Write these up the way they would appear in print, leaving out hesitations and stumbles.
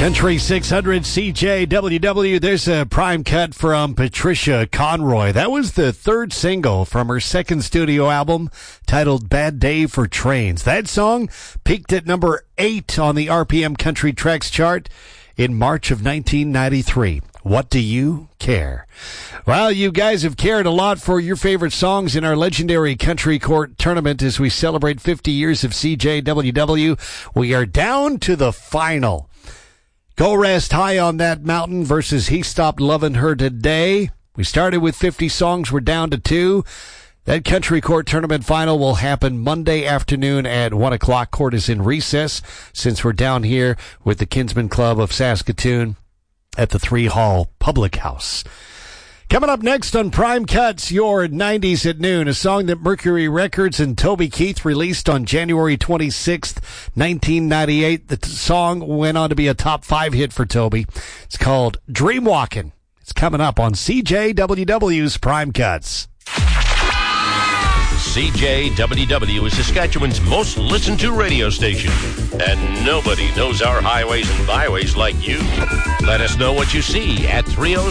Country 600 CJWW. There's a prime cut from Patricia Conroy. That was the third single from her second studio album titled Bad Day for Trains. That song peaked at number 8 on the RPM Country Tracks chart in March of 1993. What do you care? Well, you guys have cared a lot for your favorite songs in our legendary Country Court tournament as we celebrate 50 years of CJWW. We are down to the final. Go Rest High on That Mountain versus He Stopped Loving Her Today. We started with 50 songs. We're down to 2. That Country Court tournament final will happen Monday afternoon at 1 o'clock. Court is in recess since we're down here with the Kinsman Club of Saskatoon at the 3 Hall Public House. Coming up next on Prime Cuts, your 90s at noon, a song that Mercury Records and Toby Keith released on January 26th, 1998. The song went on to be a top 5 hit for Toby. It's called Dreamwalkin'. It's coming up on CJWW's Prime Cuts. CJWW is Saskatchewan's most listened to radio station. And nobody knows our highways and byways like you. Let us know what you see at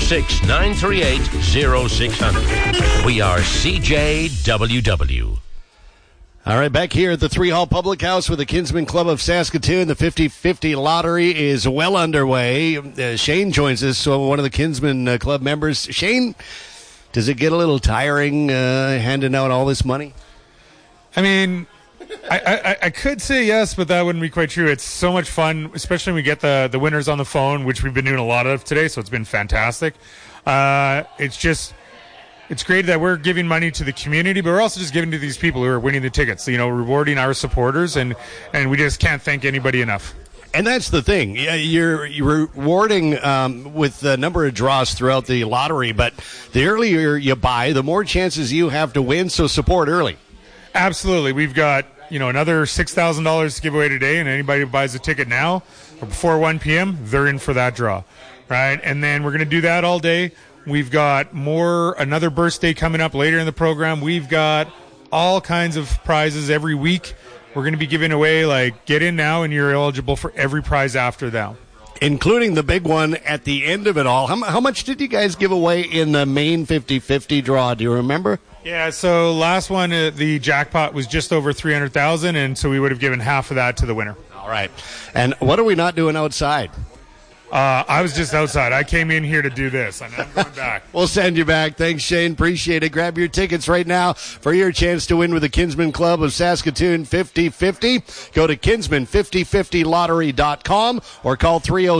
306-938-0600. We are CJWW. All right, back here at the 3 Hall Public House with the Kinsman Club of Saskatoon. The 50-50 lottery is well underway. Shane joins us, one of the Kinsman Club members. Shane, does it get a little tiring handing out all this money? I mean, I could say yes, but that wouldn't be quite true. It's so much fun, especially when we get the winners on the phone, which we've been doing a lot of today, so it's been fantastic. It's great that we're giving money to the community, but we're also just giving to these people who are winning the tickets, rewarding our supporters, and we just can't thank anybody enough. And that's the thing. You're rewarding with the number of draws throughout the lottery, but the earlier you buy, the more chances you have to win, so support early. Absolutely. We've got, another $6,000 to give away today, and anybody who buys a ticket now or before 1 p.m., they're in for that draw, right? And then we're going to do that all day. We've got another birthday coming up later in the program. We've got all kinds of prizes every week. We're going to be giving away, get in now and you're eligible for every prize after that. Including the big one at the end of it all. How much did you guys give away in the main 50-50 draw? Do you remember? Yeah, so last one, the jackpot was just over $300,000, and so we would have given half of that to the winner. All right. And what are we not doing outside? I was just outside. I came in here to do this. I'm going back. We'll send you back. Thanks, Shane. Appreciate it. Grab your tickets right now for your chance to win with the Kinsman Club of Saskatoon 50-50. Go to kinsman5050lottery.com or call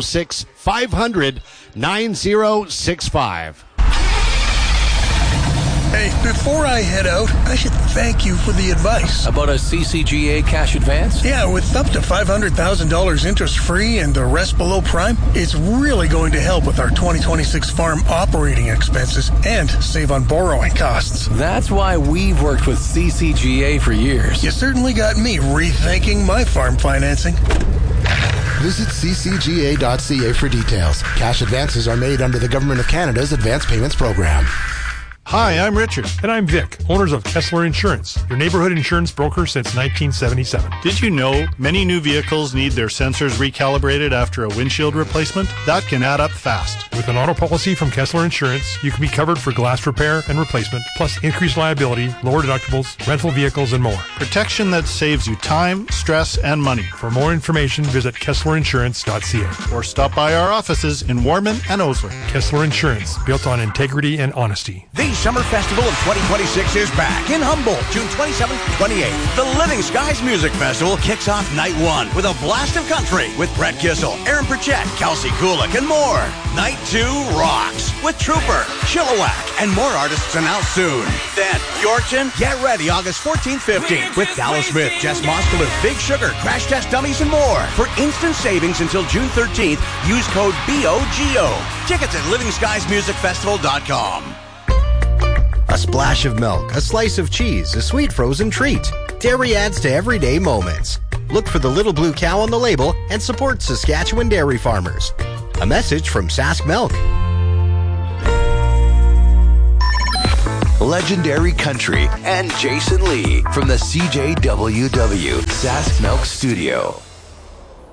306-500-9065. Hey, before I head out, I should thank you for the advice. About a CCGA cash advance? Yeah, with up to $500,000 interest-free and the rest below prime, it's really going to help with our 2026 farm operating expenses and save on borrowing costs. That's why we've worked with CCGA for years. You certainly got me rethinking my farm financing. Visit ccga.ca for details. Cash advances are made under the Government of Canada's Advance Payments Program. Hi, I'm Richard. And I'm Vic, owners of Kessler Insurance, your neighborhood insurance broker since 1977. Did you know many new vehicles need their sensors recalibrated after a windshield replacement? That can add up fast. With an auto policy from Kessler Insurance, you can be covered for glass repair and replacement, plus increased liability, lower deductibles, rental vehicles, and more. Protection that saves you time, stress, and money. For more information, visit KesslerInsurance.ca. Or stop by our offices in Warman and Osler. Kessler Insurance, built on integrity and honesty. The Summer Festival of 2026 is back in Humboldt, June 27th to 28th. The Living Skies Music Festival kicks off night 1 with a blast of country with Brett Kissel, Aaron Pritchett, Kelsey Kulik, and more. Night 2 rocks with Trooper, Chilliwack, and more artists announced soon. Then, Yorkton, get ready August 14th, 15th with Dallas Smith, Jess Moskalu, Big Sugar, Crash Test Dummies, and more. For instant savings until June 13th, use code BOGO. Tickets at livingskiesmusicfestival.com. A splash of milk, a slice of cheese, a sweet frozen treat. Dairy adds to everyday moments. Look for the little blue cow on the label and support Saskatchewan dairy farmers. A message from Sask Milk. Legendary Country and Jason Lee from the CJWW Sask Milk Studio.